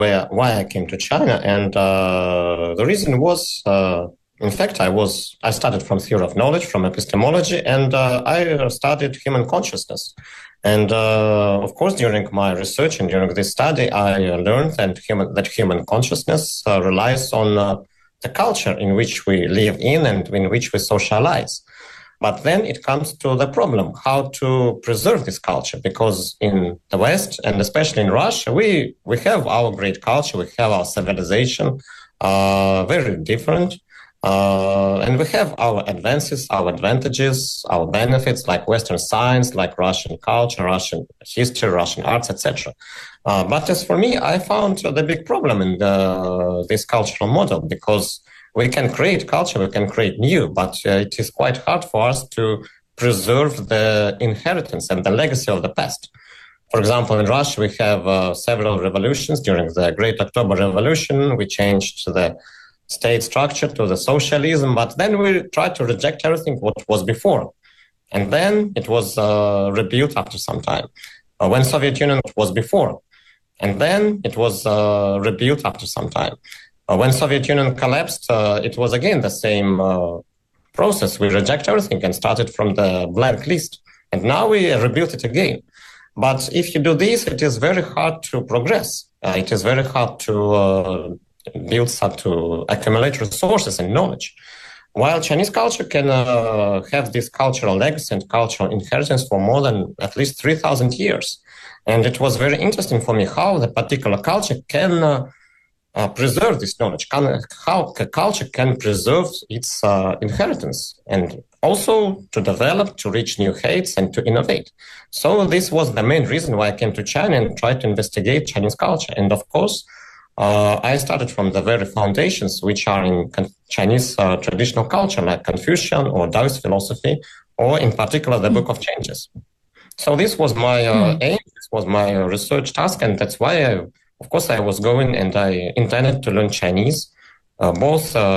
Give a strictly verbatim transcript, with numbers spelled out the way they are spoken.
where why I came to China, and uh, the reason was, uh, in fact, I was I started from theory of knowledge, from epistemology, and uh, I studied human consciousness. And uh, of course, during my research and during this study, I learned that human that human consciousness uh, relies on uh, the culture in which we live in and in which we socialize. But then it comes to the problem, how to preserve this culture, because in the West, and especially in Russia, we, we have our great culture, we have our civilization, uh, very different. Uh, and we have our advances, our advantages, our benefits, like Western science, like Russian culture, Russian history, Russian arts, et cetera. Uh, but as for me, I found the big problem in the, this cultural model, because we can create culture, we can create new, but uh, it is quite hard for us to preserve the inheritance and the legacy of the past. For example, in Russia, we have uh, several revolutions. During the Great October Revolution, we changed the state structure to the socialism, but then we tried to reject everything what was before. And then it was uh, rebuilt after some time. Uh, when Soviet Union was before. And then it was uh, rebuilt after some time. Uh, when Soviet Union collapsed, uh, it was again the same uh, process. We reject everything and started from the blank list. And now we rebuilt it again. But if you do this, it is very hard to progress. Uh, it is very hard to uh, build, to accumulate resources and knowledge. While Chinese culture can uh, have this cultural legacy and cultural inheritance for more than at least three thousand years. And it was very interesting for me how the particular culture can uh, Uh, preserve this knowledge, can, how a culture can preserve its uh, inheritance, and also to develop, to reach new heights, and to innovate. So this was the main reason why I came to China and tried to investigate Chinese culture. And of course, uh, I started from the very foundations which are in con- Chinese uh, traditional culture, like Confucian or Taoist philosophy, or in particular, the Book of Changes. So this was my uh, mm. aim, this was my uh, research task, and that's why I Of course, I was going and I intended to learn Chinese, uh, both uh,